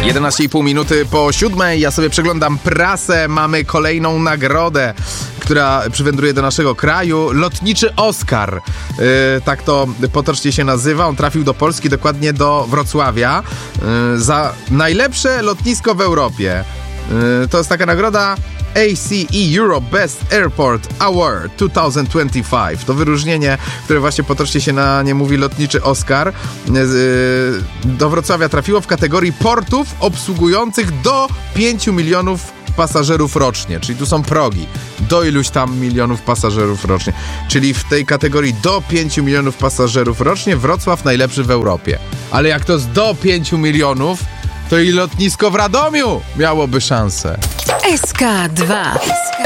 11,5 minuty po 7. Ja sobie przeglądam prasę. Mamy kolejną nagrodę, która przywędruje do naszego kraju. Lotniczy Oscar. Tak to potocznie się nazywa. On trafił do Polski, dokładnie do Wrocławia. Za najlepsze lotnisko w Europie. To jest taka nagroda ACE Europe Best Airport Award 2025. To wyróżnienie, które właśnie potocznie się na nie mówi lotniczy Oscar. Do Wrocławia trafiło w kategorii portów obsługujących do 5 milionów pasażerów rocznie, czyli tu są progi. Do iluś tam milionów pasażerów rocznie. Czyli w tej kategorii do 5 milionów pasażerów rocznie Wrocław najlepszy w Europie. Ale jak to jest do 5 milionów, to i lotnisko w Radomiu miałoby szansę. SK2